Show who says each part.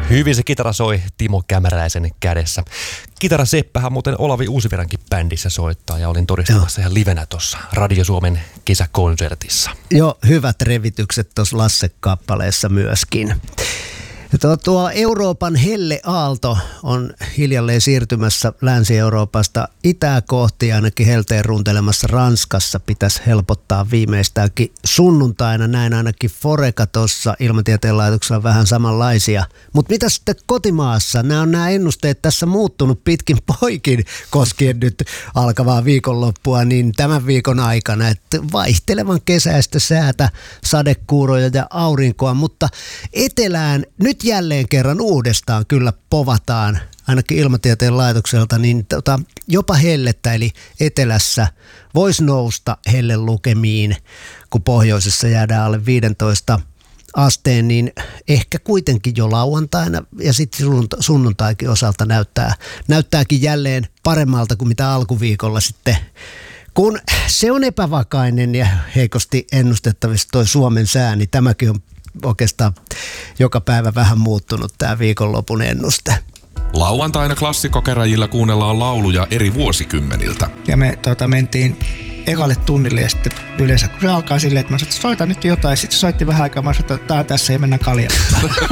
Speaker 1: Hyvin se kitara soi Timo Kämäräisen kädessä. Kitaraseppähän muuten Olavi Uusivirrankin bändissä soittaa ja olin todistamassa ihan livenä tuossa Radio Suomen kesäkonsertissa.
Speaker 2: Joo, hyvät revitykset tuossa Lasse-kappaleessa myöskin. Tuo Euroopan helleaalto on hiljalleen siirtymässä Länsi-Euroopasta itää kohti, ainakin helteen runtelemassa Ranskassa pitäisi helpottaa viimeistäänkin sunnuntaina, näin ainakin Foreca tuossa Ilmatieteen laitoksella vähän samanlaisia. Mutta mitä sitten kotimaassa? Nämä ennusteet tässä muuttunut pitkin poikin koskien nyt alkavaa viikonloppua, niin tämän viikon aikana, että vaihtelevan kesäistä säätä, sadekuuroja ja aurinkoa, mutta etelään nyt jälleen kerran uudestaan kyllä povataan, ainakin Ilmatieteen laitokselta, niin jopa hellettä, eli etelässä voisi nousta hellelukemiin, kun pohjoisessa jäädään alle 15 asteen, niin ehkä kuitenkin jo lauantaina ja sitten sunnuntaikin osalta näyttääkin jälleen paremmalta kuin mitä alkuviikolla sitten. Kun se on epävakainen ja heikosti ennustettavissa toi Suomen sää, niin tämäkin on oikeastaan joka päivä vähän muuttunut tämä viikonlopun ennuste.
Speaker 3: Lauantaina klassikkokäräjillä kuunnellaan lauluja eri vuosikymmeniltä.
Speaker 4: Ja me mentiin ekalle tunnille ja sitten yleensä kun se alkaa silleen, että mä sanoin, että soita nyt jotain. Sitten se soitti vähän aikaa, mä sanoin, että tää tässä ei mennä kaljaan.